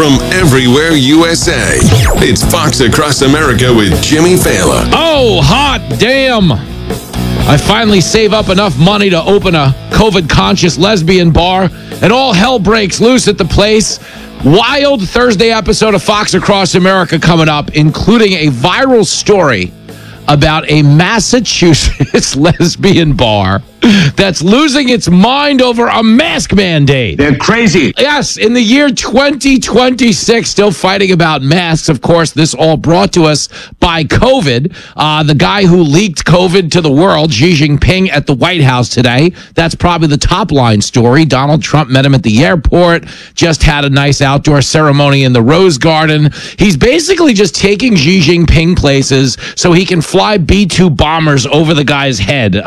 from everywhere USA. It's Fox Across America with Jimmy Fallon. Oh, hot damn. I finally save up enough money to open a COVID-conscious lesbian bar, and all hell breaks loose at the place. Wild Thursday episode of Fox Across America coming up, including a viral story about a Massachusetts lesbian bar that's losing its mind over a mask mandate. They're crazy. Yes, in the year 2026, still fighting about masks. Of course, this all brought to us by COVID. The guy who leaked COVID to the world, Xi Jinping, at the White House today. That's probably the top line story. Donald Trump met him at the airport, just had a nice outdoor ceremony in the Rose Garden. He's basically just taking Xi Jinping places so he can fly B-2 bombers over the guy's head.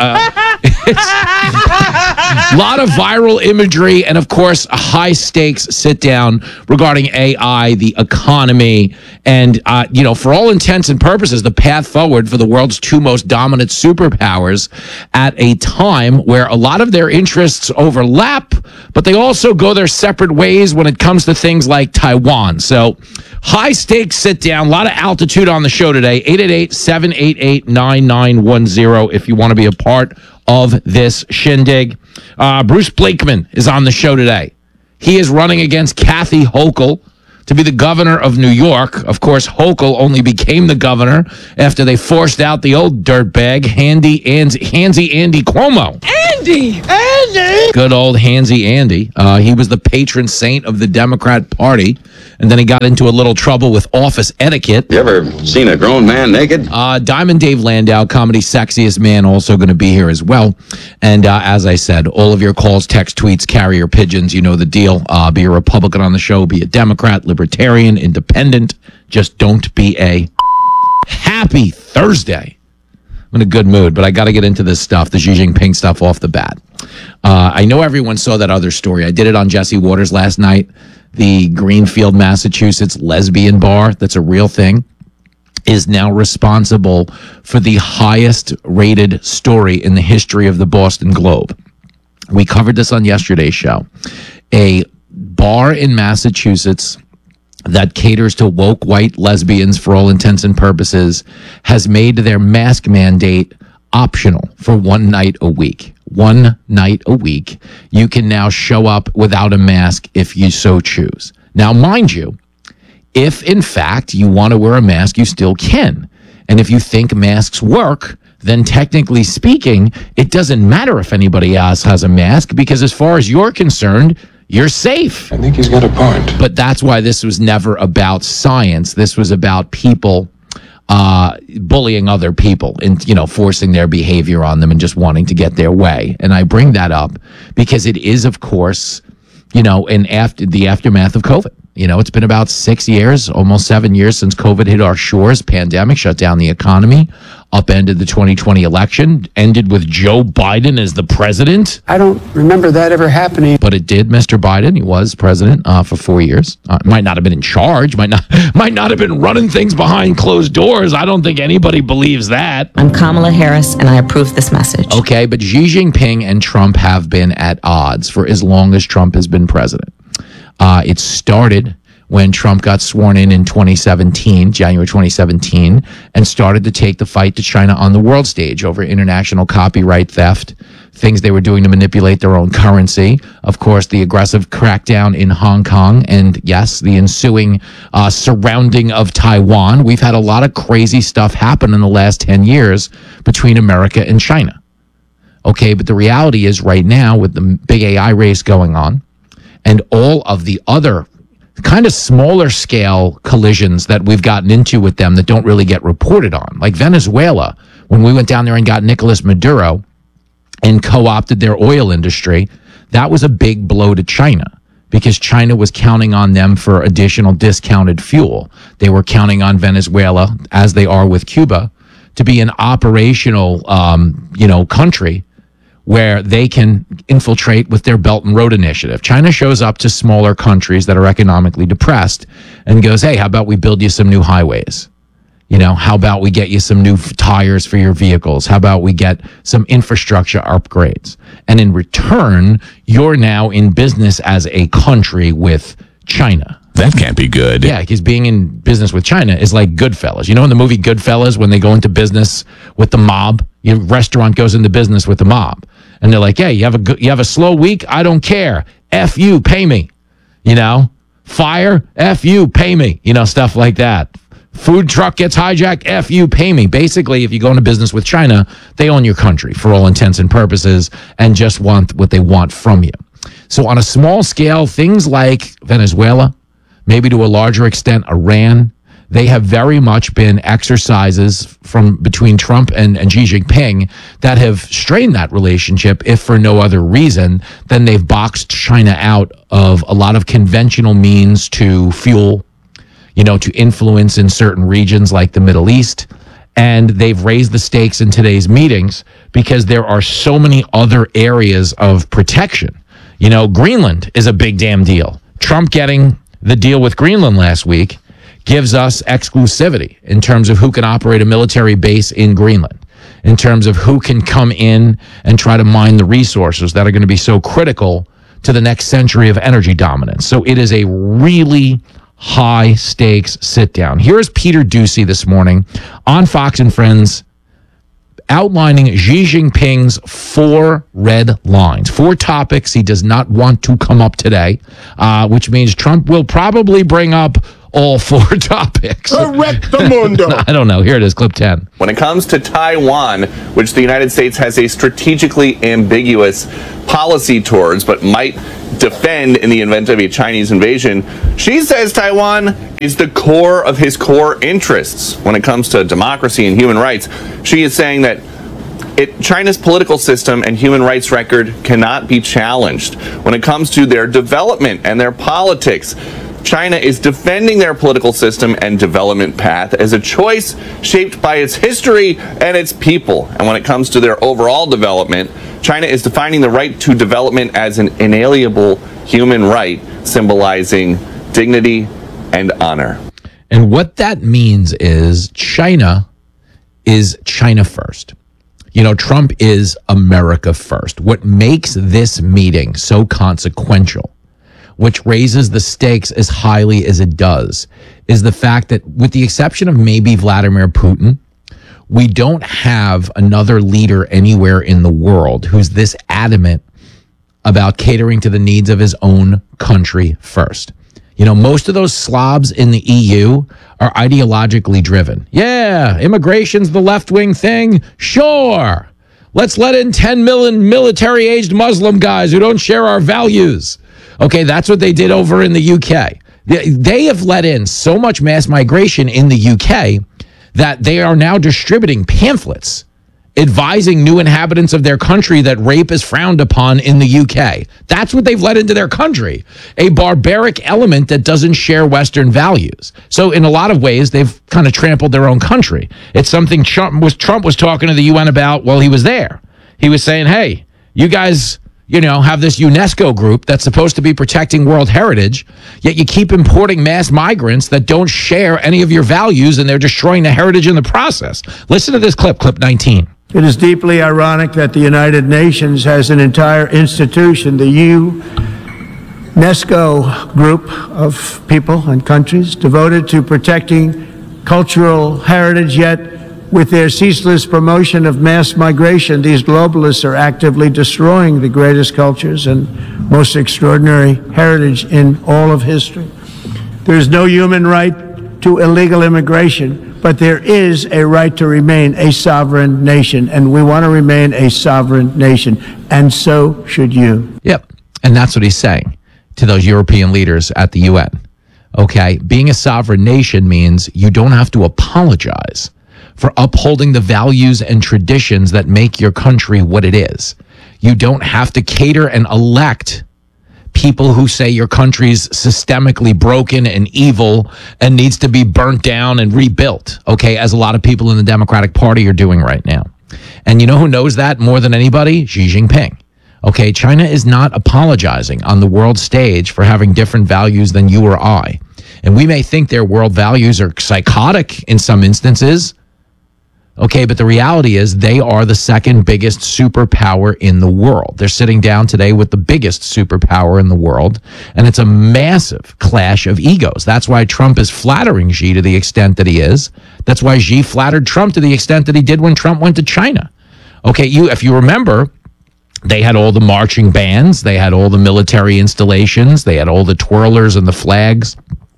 A lot of viral imagery and, of course, a high-stakes sit-down regarding AI, the economy, and, for all intents and purposes, the path forward for the world's two most dominant superpowers at a time where a lot of their interests overlap, but they also go their separate ways when it comes to things like Taiwan. So, high-stakes sit-down, a lot of altitude on the show today. 888-788-9910 if you want to be a part of this shindig. Bruce Blakeman is on the show today. He is running against Kathy Hochul to be the governor of New York. Of course, Hochul only became the governor after they forced out the old dirtbag, Handsy Andy Cuomo. Andy! Good old Handsy Andy. He was the patron saint of the Democrat Party, and then he got into a little trouble with office etiquette. You ever seen a grown man naked? Diamond Dave Landau, comedy sexiest man, also going to be here as well. And as I said, all of your calls, text, tweets, carrier pigeons, you know the deal. Be a Republican on the show, be a Democrat, Libertarian, Independent. Just don't be a happy Thursday. I'm in a good mood, but I got to get into this stuff, the Xi Jinping stuff off the bat. I know everyone saw that other story. I did it on Jesse Waters last night. The Greenfield, Massachusetts lesbian bar, that's a real thing, is now responsible for the highest rated story in the history of the Boston Globe. We covered this on yesterday's show. A bar in Massachusetts that caters to woke white lesbians for all intents and purposes has made their mask mandate optional for one night a week. One night a week, you can now show up without a mask if you so choose. Now, mind you, if in fact you want to wear a mask, you still can. And if you think masks work, then technically speaking, it doesn't matter if anybody else has a mask, because as far as you're concerned, you're safe. I think he's got a point. But that's why this was never about science. This was about people bullying other people and, forcing their behavior on them and just wanting to get their way. And I bring that up because it is, of course, after the aftermath of COVID. It's been about 6 years, almost 7 years since COVID hit our shores. Pandemic shut down the economy, upended the 2020 election, ended with Joe Biden as the president. I don't remember that ever happening. But it did, Mr. Biden. He was president for 4 years. Might not have been in charge, might not have been running things behind closed doors. I don't think anybody believes that. I'm Kamala Harris, and I approve this message. Okay, but Xi Jinping and Trump have been at odds for as long as Trump has been president. It started when Trump got sworn in January 2017, and started to take the fight to China on the world stage over international copyright theft, things they were doing to manipulate their own currency. Of course, the aggressive crackdown in Hong Kong, and yes, the ensuing surrounding of Taiwan. We've had a lot of crazy stuff happen in the last 10 years between America and China. Okay, but the reality is right now, with the big AI race going on, and all of the other kind of smaller scale collisions that we've gotten into with them that don't really get reported on, like Venezuela, when we went down there and got Nicolas Maduro and co-opted their oil industry, that was a big blow to China, because China was counting on them for additional discounted fuel. They were counting on Venezuela, as they are with Cuba, to be an operational, country where they can infiltrate with their Belt and Road Initiative. China shows up to smaller countries that are economically depressed and goes, hey, how about we build you some new highways? How about we get you some new tires for your vehicles? How about we get some infrastructure upgrades? And in return, you're now in business as a country with China. That can't be good. Yeah, because being in business with China is like Goodfellas. You know in the movie Goodfellas, when they go into business with the mob, your restaurant goes into business with the mob. And they're like, hey, you have a slow week? I don't care. F you, pay me. You know? Fire? F you, pay me. You know, stuff like that. Food truck gets hijacked? F you, pay me. Basically, if you go into business with China, they own your country for all intents and purposes and just want what they want from you. So on a small scale, things like Venezuela, maybe to a larger extent, Iran, they have very much been exercises from between Trump and Xi Jinping that have strained that relationship, if for no other reason than they've boxed China out of a lot of conventional means to fuel, to influence in certain regions like the Middle East. And they've raised the stakes in today's meetings because there are so many other areas of protection. Greenland is a big damn deal. Trump getting the deal with Greenland last week gives us exclusivity in terms of who can operate a military base in Greenland, in terms of who can come in and try to mine the resources that are going to be so critical to the next century of energy dominance. So it is a really high stakes sit down. Here's Peter Doocy this morning on Fox and Friends outlining Xi Jinping's 4 red lines, 4 topics he does not want to come up today, which means Trump will probably bring up all 4 topics. Correctamundo. I don't know. Here it is, clip 10. When it comes to Taiwan, which the United States has a strategically ambiguous policy towards, but might defend in the event of a Chinese invasion, Xi says Taiwan is the core of his core interests. When it comes to democracy and human rights, Xi is saying that China's political system and human rights record cannot be challenged. When it comes to their development and their politics, China is defending their political system and development path as a choice shaped by its history and its people. And when it comes to their overall development, China is defining the right to development as an inalienable human right, symbolizing dignity and honor. And what that means is China is China first. Trump is America first. What makes this meeting so consequential, which raises the stakes as highly as it does, is the fact that with the exception of maybe Vladimir Putin, we don't have another leader anywhere in the world who's this adamant about catering to the needs of his own country first. Most of those slobs in the EU are ideologically driven. Yeah, immigration's the left-wing thing. Sure. Let's let in 10 million military-aged Muslim guys who don't share our values. Okay, that's what they did over in the UK. They have let in so much mass migration in the UK that they are now distributing pamphlets advising new inhabitants of their country that rape is frowned upon in the UK. That's what they've let into their country, a barbaric element that doesn't share Western values. So in a lot of ways, they've kind of trampled their own country. It's something Trump was talking to the UN about while he was there. He was saying, hey, you guys, have this UNESCO group that's supposed to be protecting world heritage, yet you keep importing mass migrants that don't share any of your values, and they're destroying the heritage in the process. Listen to this clip 19. It is deeply ironic that the United Nations has an entire institution, the UNESCO group of people and countries devoted to protecting cultural heritage, yet with their ceaseless promotion of mass migration, these globalists are actively destroying the greatest cultures and most extraordinary heritage in all of history. There is no human right to illegal immigration, but there is a right to remain a sovereign nation, and we want to remain a sovereign nation, and so should you. Yep, and that's what he's saying to those European leaders at the UN. Okay, being a sovereign nation means you don't have to apologize for upholding the values and traditions that make your country what it is. You don't have to cater and elect people who say your country's systemically broken and evil and needs to be burnt down and rebuilt, okay, as a lot of people in the Democratic Party are doing right now. And you know who knows that more than anybody? Xi Jinping. Okay, China is not apologizing on the world stage for having different values than you or I. And we may think their world values are psychotic in some instances. Okay, but the reality is they are the second biggest superpower in the world. They're sitting down today with the biggest superpower in the world, and it's a massive clash of egos. That's why Trump is flattering Xi to the extent that he is. That's why Xi flattered Trump to the extent that he did when Trump went to China. Okay, if you remember, they had all the marching bands, they had all the military installations, they had all the twirlers and the flags.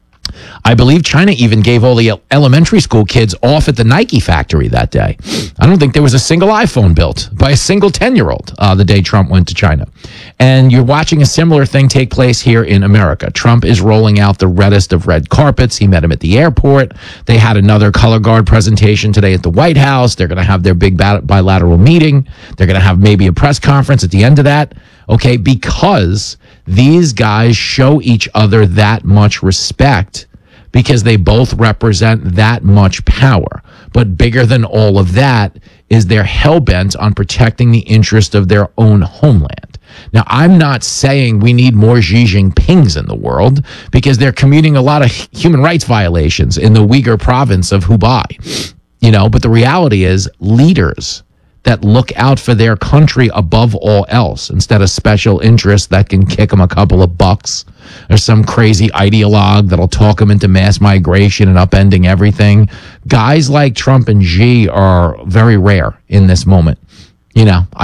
I believe China even gave all the elementary school kids off at the Nike factory that day. I don't think there was a single iPhone built by a single 10-year-old the day Trump went to China. And you're watching a similar thing take place here in America. Trump is rolling out the reddest of red carpets. He met him at the airport. They had another color guard presentation today at the White House. They're going to have their big bilateral meeting. They're going to have maybe a press conference at the end of that. Okay, because these guys show each other that much respect because they both represent that much power. But bigger than all of that is they're hell-bent on protecting the interest of their own homeland. Now, I'm not saying we need more Xi Jinpings in the world because they're committing a lot of human rights violations in the Uyghur province of Hubei. But the reality is leaders that look out for their country above all else instead of special interests that can kick them a couple of bucks or some crazy ideologue that'll talk them into mass migration and upending everything. Guys like Trump and Xi are very rare in this moment. There's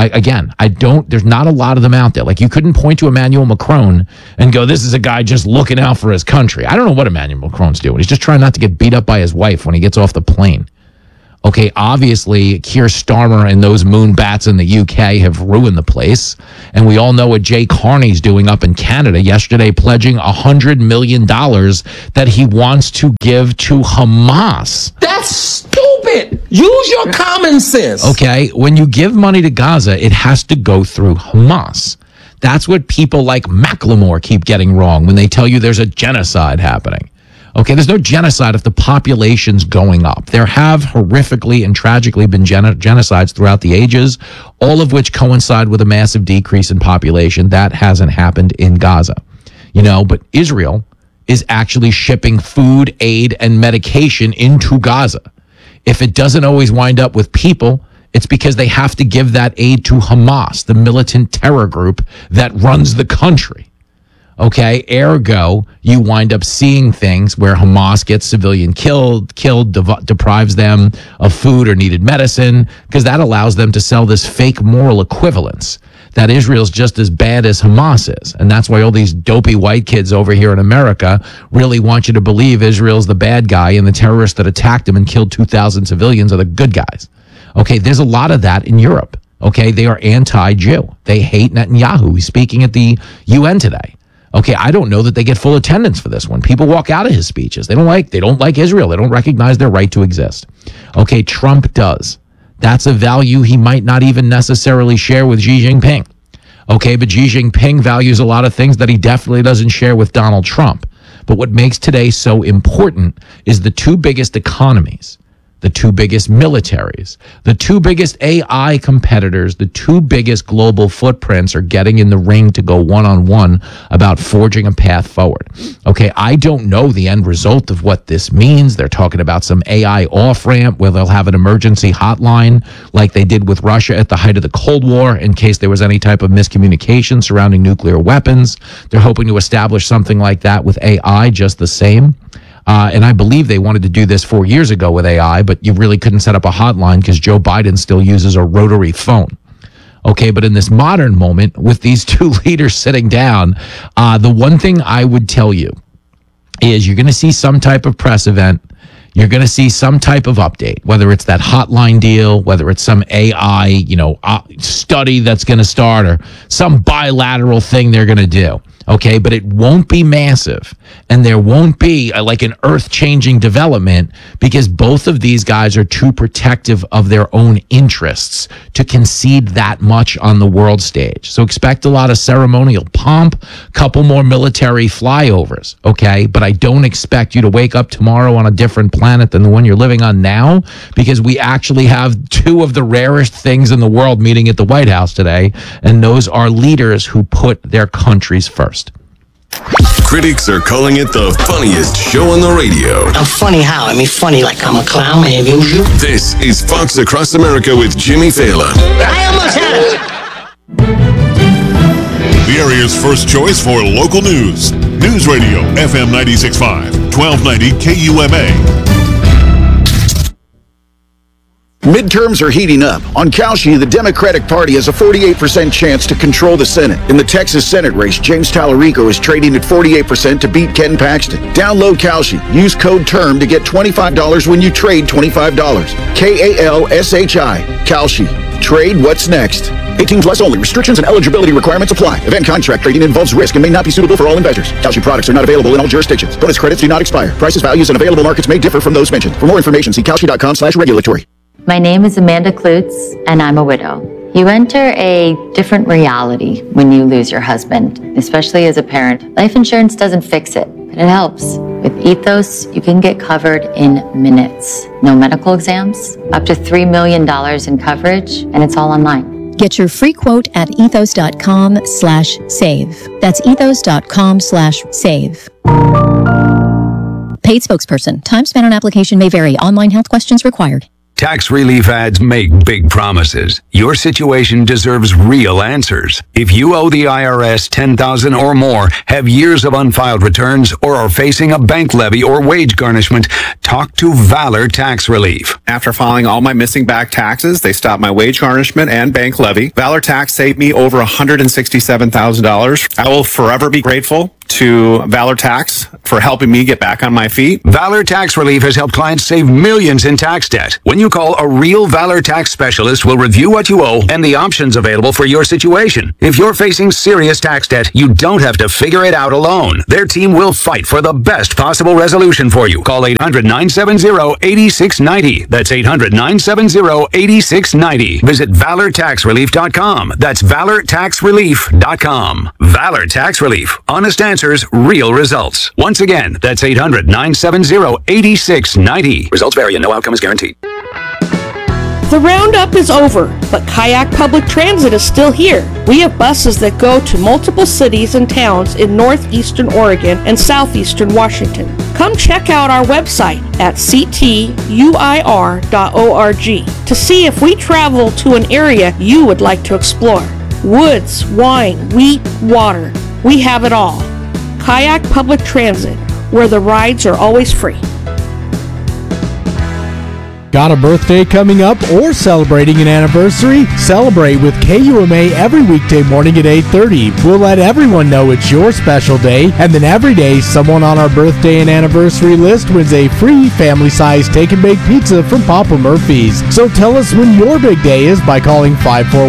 not a lot of them out there. Like, you couldn't point to Emmanuel Macron and go, this is a guy just looking out for his country. I don't know what Emmanuel Macron's doing. He's just trying not to get beat up by his wife when he gets off the plane. Okay, obviously, Keir Starmer and those moon bats in the UK have ruined the place. And we all know what Jay Carney's doing up in Canada yesterday, pledging $100 million that he wants to give to Hamas. That's stupid. Use your common sense. Okay, when you give money to Gaza, it has to go through Hamas. That's what people like Macklemore keep getting wrong when they tell you there's a genocide happening. Okay, there's no genocide if the population's going up. There have horrifically and tragically been genocides throughout the ages, all of which coincide with a massive decrease in population. That hasn't happened in Gaza. But Israel is actually shipping food, aid, and medication into Gaza. If it doesn't always wind up with people, it's because they have to give that aid to Hamas, the militant terror group that runs the country. Okay, ergo, you wind up seeing things where Hamas gets civilian killed, deprives them of food or needed medicine, because that allows them to sell this fake moral equivalence that Israel's just as bad as Hamas is. And that's why all these dopey white kids over here in America really want you to believe Israel's the bad guy and the terrorists that attacked him and killed 2,000 civilians are the good guys. Okay, there's a lot of that in Europe. Okay, they are anti-Jew. They hate Netanyahu. He's speaking at the UN today. Okay, I don't know that they get full attendance for this one. People walk out of his speeches. They don't like Israel. They don't recognize their right to exist. Okay, Trump does. That's a value he might not even necessarily share with Xi Jinping. Okay, but Xi Jinping values a lot of things that he definitely doesn't share with Donald Trump. But what makes today so important is the two biggest economies, the two biggest militaries, the two biggest AI competitors, the two biggest global footprints are getting in the ring to go one-on-one about forging a path forward. Okay, I don't know the end result of what this means. They're talking about some AI off-ramp where they'll have an emergency hotline like they did with Russia at the height of the Cold War in case there was any type of miscommunication surrounding nuclear weapons. They're hoping to establish something like that with AI just the same. And I believe they wanted to do this 4 years ago with AI, but you really couldn't set up a hotline because Joe Biden still uses a rotary phone. Okay, but in this modern moment, with these two leaders sitting down, the one thing I would tell you is you're going to see some type of press event. You're going to see some type of update, whether it's that hotline deal, whether it's some AI, study that's going to start or some bilateral thing they're going to do. Okay, but it won't be massive and there won't be like an earth-changing development because both of these guys are too protective of their own interests to concede that much on the world stage. So expect a lot of ceremonial pomp, couple more military flyovers, okay? But I don't expect you to wake up tomorrow on a different planet than the one you're living on now because we actually have two of the rarest things in the world meeting at the White House today, and those are leaders who put their countries first. critics are calling it the funniest show on the radio. I'm funny how? I mean, funny like I'm a clown and amuse you. This is Fox Across America with Jimmy Fallon. I almost had it. The area's first choice for local news. News Radio, FM 96.5, 1290 KUMA. Midterms are heating up. On Kalshi, the Democratic Party has a 48% chance to control the Senate. In the Texas Senate race, James Tallarico is trading at 48% to beat Ken Paxton. Download Kalshi. Use code TERM to get $25 when you trade $25. KALSHI. Kalshi. Trade what's next. 18 plus only. Restrictions and eligibility requirements apply. Event contract trading involves risk and may not be suitable for all investors. Kalshi products are not available in all jurisdictions. Bonus credits do not expire. Prices, values, and available markets may differ from those mentioned. For more information, see kalshi.com/regulatory. My name is Amanda Klutz, and I'm a widow. You enter a different reality when you lose your husband, especially as a parent. Life insurance doesn't fix it, but it helps. With Ethos, you can get covered in minutes. No medical exams, up to $3 million in coverage, and it's all online. Get your free quote at ethos.com/save. That's ethos.com/save. Paid spokesperson. Time spent on application may vary. Online health questions required. Tax relief ads make big promises. Your situation deserves real answers. If you owe the IRS $10,000 or more, have years of unfiled returns, or are facing a bank levy or wage garnishment, talk to Valor Tax Relief. After filing all my missing back taxes, they stopped my wage garnishment and bank levy. Valor Tax saved me over $167,000. I will forever be grateful to Valor Tax for helping me get back on my feet. Valor Tax Relief has helped clients save millions in tax debt. When you call, a real Valor Tax specialist will review what you owe and the options available for your situation. If you're facing serious tax debt, you don't have to figure it out alone. Their team will fight for the best possible resolution for you. Call 800-970-8690. That's 800-970-8690. Visit ValorTaxRelief.com. That's ValorTaxRelief.com. Valor Tax Relief. Honest answers, real results. Once again, that's 800-970-8690. Results vary and no outcome is guaranteed. The roundup is over, but Kayak Public Transit is still here. We have buses that go to multiple cities and towns in northeastern Oregon and southeastern Washington. Come check out our website at ctuir.org to see if we travel to an area you would like to explore. Woods, wine, wheat, water. We have it all. Kayak Public Transit, where the rides are always free. Got a birthday coming up or celebrating an anniversary? Celebrate with KUMA every weekday morning at 8:30. We'll let everyone know it's your special day, and then every day someone on our birthday and anniversary list wins a free family-sized take-and-bake pizza from Papa Murphy's. So tell us when your big day is by calling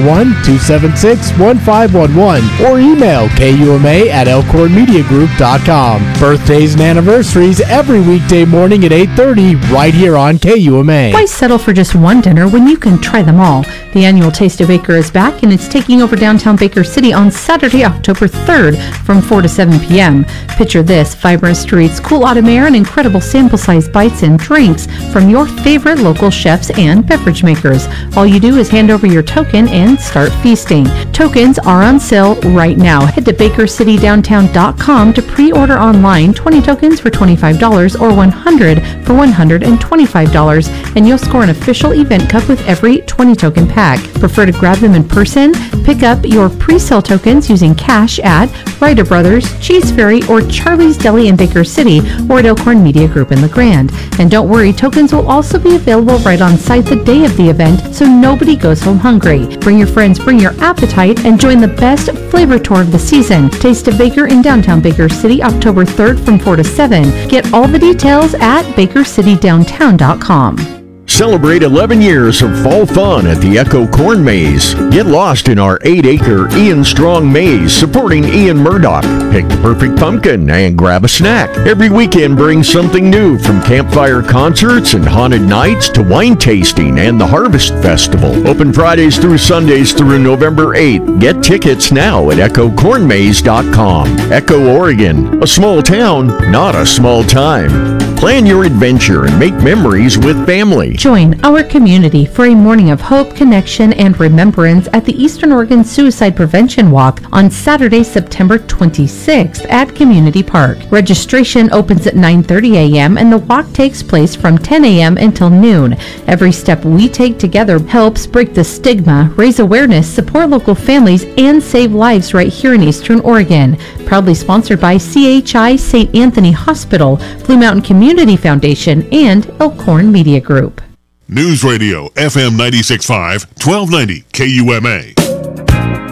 541-276-1511 or email KUMA@ElkhornMediaGroup.com. Birthdays and anniversaries every weekday morning at 8:30 right here on KUMA. Why settle for just one dinner when you can try them all? The annual Taste of Baker is back, and it's taking over downtown Baker City on Saturday, October 3rd from 4 to 7 p.m. Picture this: vibrant streets, cool autumn air, and incredible sample-sized bites and drinks from your favorite local chefs and beverage makers. All you do is hand over your token and start feasting. Tokens are on sale right now. Head to BakerCityDowntown.com to pre-order online 20 tokens for $25 or 100 for $125. And you'll score an official event cup with every 20 token pack. Prefer to grab them in person? Pick up your pre-sale tokens using cash at Ryder Brothers, Cheese Fairy, or Charlie's Deli in Baker City, or at Elkhorn Media Group in La Grande. And don't worry, tokens will also be available right on site the day of the event, so nobody goes home hungry. Bring your friends, bring your appetite, and join the best flavor tour of the season. Taste of Baker in downtown Baker City, October 3rd from 4 to 7. Get all the details at BakerCityDowntown.com. Celebrate 11 years of fall fun at the Echo Corn Maze. Get lost in our 8-acre Ian Strong Maze supporting Ian Murdoch. Pick the perfect pumpkin and grab a snack. Every weekend brings something new, from campfire concerts and haunted nights to wine tasting and the Harvest Festival. Open Fridays through Sundays through November 8th. Get tickets now at EchoCornMaze.com. Echo, Oregon. A small town, not a small time. Plan your adventure and make memories with family. Join our community for a morning of hope, connection, and remembrance at the Eastern Oregon Suicide Prevention Walk on Saturday, September 26th at Community Park. Registration opens at 9:30 a.m. and the walk takes place from 10 a.m. until noon. Every step we take together helps break the stigma, raise awareness, support local families, and save lives right here in Eastern Oregon. Proudly sponsored by CHI St. Anthony Hospital, Blue Mountain Community Foundation, and Elkhorn Media Group. News Radio FM 96.5, 1290 KUMA.